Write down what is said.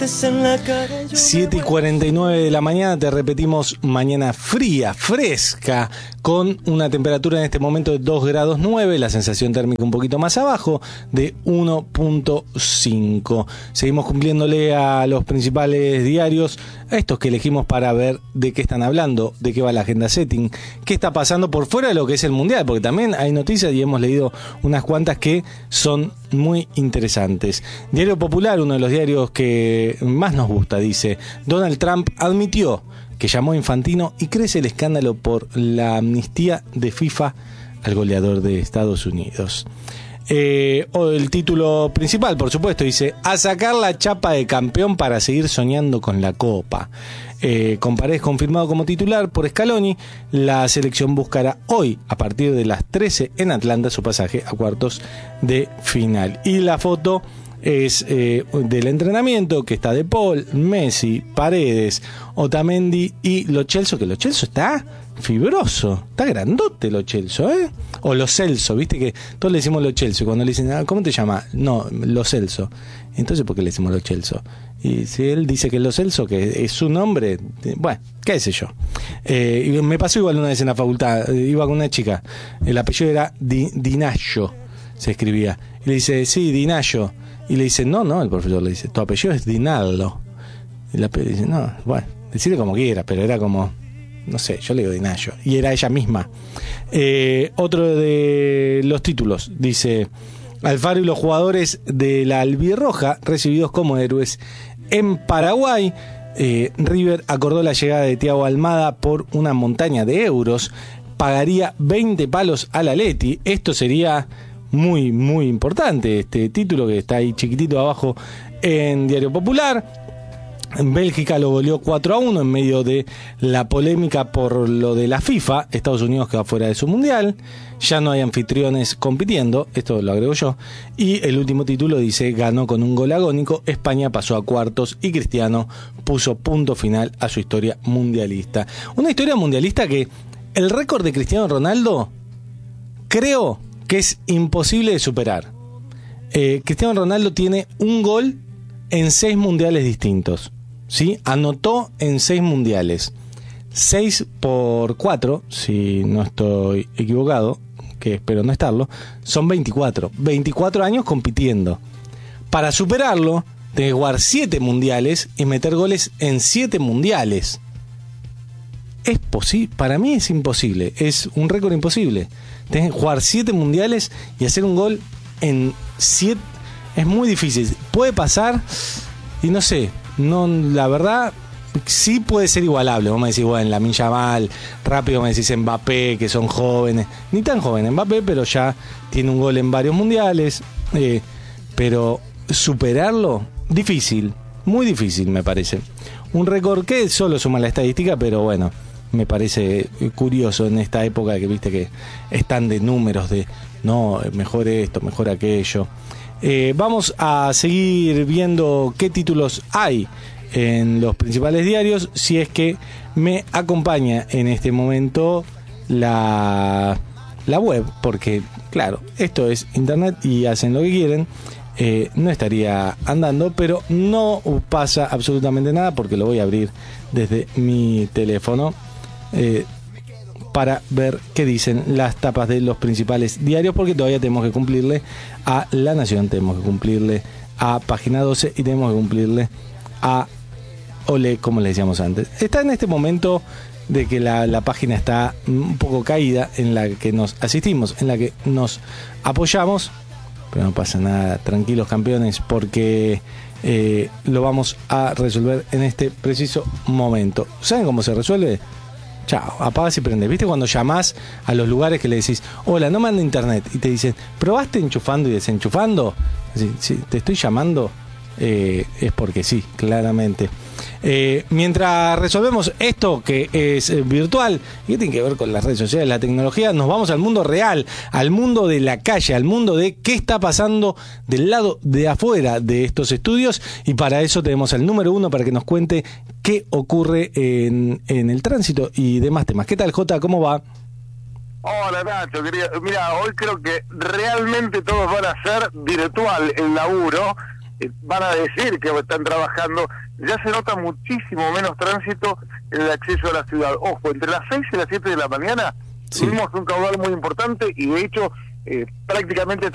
7:49 de la mañana, te repetimos, mañana fría, fresca, con una temperatura en este momento de 2 grados 9, la sensación térmica un poquito más abajo, de 1.5. Seguimos cumpliéndole a los principales diarios, a estos que elegimos para ver de qué están hablando, de qué va la agenda setting, qué está pasando por fuera de lo que es el mundial, porque también hay noticias y hemos leído unas cuantas que son muy interesantes. Diario Popular, uno de los diarios que más nos gusta, dice: Donald Trump admitió que llamó a Infantino y crece el escándalo por la amnistía de FIFA al goleador de Estados Unidos. El título principal, por supuesto, dice: a sacar la chapa de campeón para seguir soñando con la Copa. Con Paredes confirmado como titular por Scaloni, la selección buscará hoy, a partir de las 13 en Atlanta, su pasaje a cuartos de final. Y la foto es del entrenamiento, que está De Paul, Messi, Paredes, Otamendi y Lo Celso, que Lo Celso está fibroso, está grandote Lo Celso, o Lo Celso, viste que todos le decimos Lo Celso, y cuando le dicen, ¿cómo te llamas? No, Lo Celso. Entonces, ¿por qué le decimos Lo Celso? Y si él dice que es Lo Celso, que es su nombre, bueno, qué sé yo. Y me pasó igual una vez en la facultad, iba con una chica, el apellido era Dinallo, se escribía, y le dice, sí, Dinallo. Y le dice, no, el profesor le dice, tu apellido es Dinaldo. Y la dice, no, bueno, decirle como quiera, pero era como, no sé, yo le digo Dinallo. Y era ella misma. Otro de los títulos, dice: Alfaro y los jugadores de la albirroja recibidos como héroes en Paraguay. River acordó la llegada de Thiago Almada por una montaña de euros. Pagaría 20 palos al Atleti. Esto sería muy, muy importante, este título que está ahí chiquitito abajo en Diario Popular. Bélgica lo goleó 4-1 en medio de la polémica por lo de la FIFA. Estados Unidos quedó fuera de su mundial. Ya no hay anfitriones compitiendo, esto lo agrego yo. Y el último título dice: ganó con un gol agónico, España pasó a cuartos y Cristiano puso punto final a su historia mundialista. Una historia mundialista que el récord de Cristiano Ronaldo creo que es imposible de superar. Cristiano Ronaldo tiene un gol en 6 mundiales distintos, ¿sí? Anotó en 6 mundiales. 6 por 4, si no estoy equivocado, que espero no estarlo, son 24. 24 años compitiendo. Para superarlo, tenés que jugar 7 mundiales y meter goles en 7 mundiales. Es posible, para mí es imposible, es un récord imposible. Tenés que jugar 7 mundiales y hacer un gol en 7. Es muy difícil. Puede pasar y no sé, no, la verdad sí puede ser igualable. Vos me decís, bueno, Lamine Yamal, rápido me decís Mbappé, que son jóvenes, ni tan jóvenes Mbappé, pero ya tiene un gol en varios mundiales. Pero superarlo, difícil, muy difícil me parece. Un récord que solo suma la estadística, pero bueno, me parece curioso en esta época que viste que están de números, de no, mejor esto, mejor aquello. Vamos a seguir viendo qué títulos hay en los principales diarios, si es que me acompaña en este momento la web, porque claro, esto es internet y hacen lo que quieren. No estaría andando, pero no pasa absolutamente nada porque lo voy a abrir desde mi teléfono para ver qué dicen las tapas de los principales diarios, porque todavía tenemos que cumplirle a La Nación, tenemos que cumplirle a Página 12 y tenemos que cumplirle a Olé, como le decíamos antes. Está en este momento de que la página está un poco caída, en la que nos asistimos, en la que nos apoyamos, pero no pasa nada, tranquilos campeones, porque lo vamos a resolver en este preciso momento. ¿Saben cómo se resuelve? Chao, apagas y prendes. ¿Viste cuando llamás a los lugares que le decís, hola, no me anda internet? Y te dicen, ¿probaste enchufando y desenchufando? Si te estoy llamando, es porque sí, claramente. Mientras resolvemos esto que es virtual y que tiene que ver con las redes sociales, la tecnología, nos vamos al mundo real, al mundo de la calle, al mundo de qué está pasando del lado de afuera de estos estudios, y para eso tenemos al número 1 para que nos cuente qué ocurre en el tránsito y demás temas. ¿Qué tal, Jota? ¿Cómo va? Hola, Nacho, querido. Mira, hoy creo que realmente todos van a ser virtual el laburo. van a decir que están trabajando, ya se nota muchísimo menos tránsito en el acceso a la ciudad. Ojo, entre las 6 y las 7 de la mañana tuvimos un caudal muy importante y de hecho prácticamente